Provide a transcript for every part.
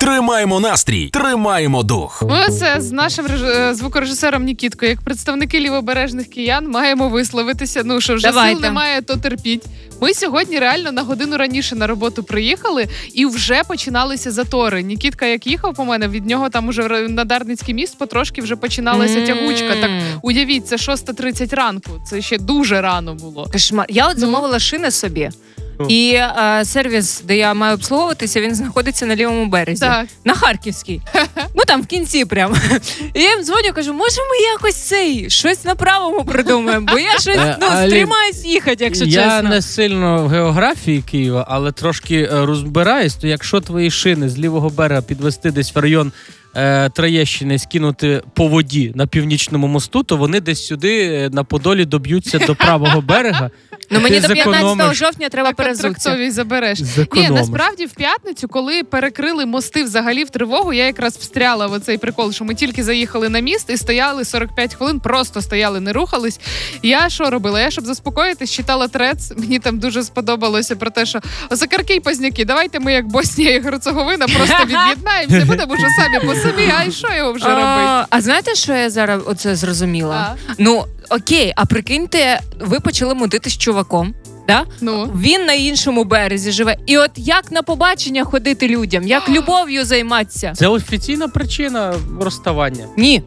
Тримаємо настрій, тримаємо дух. Ми це з нашим звукорежисером Нікіткою, як представники лівобережних киян, маємо висловитися. Ну, що вже сил немає, то терпіть. Ми сьогодні реально на годину раніше на роботу приїхали і вже починалися затори. Нікітка як їхав по мене, від нього там уже на Дарницький міст потрошки вже починалася тягучка. Так уявіть, це 6:30 ранку. Це ще дуже рано було. Кошмар. Я от замовила шини собі. І сервіс, де я маю обслуговуватися, він знаходиться на лівому березі. Так. На Харківській. Ну там в кінці прямо. І я їм дзвоню, кажу, може ми якось щось на правому придумаємо, бо я щось стримаюсь їхати, якщо чесно. Я не сильно в географії Києва, але трошки розбираюсь, то якщо твої шини з лівого берега підвести десь в район Троєщини, скинути по воді на Північному мосту, то вони десь сюди на Подолі доб'ються до правого берега. Ну мені до 15 жовтня треба перезутися. Трактовій забереш. Ні, насправді в п'ятницю, коли перекрили мости взагалі в тривогу, я якраз встряла в оцей прикол, що ми тільки заїхали на міст і стояли 45 хвилин, просто стояли, не рухались. Я що робила? Я, щоб заспокоїтись, читала трец. Мені там дуже сподобалося про те, що Осокарки і Позняки, давайте ми як Боснія і Герцеговина просто від'єднаємося, будемо вже самі по собі, а й що його вже робити? А знаєте, що я зараз оце зрозуміла? Ну, окей, а прикиньте, ви почали мудити з чуваком, да? Він на іншому березі живе. І от як на побачення ходити людям? Як любов'ю займатися? Це офіційна причина розставання? Ні.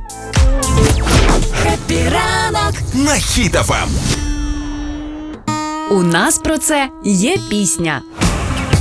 Хеппі ранок на Хіт FM. У нас про це є пісня.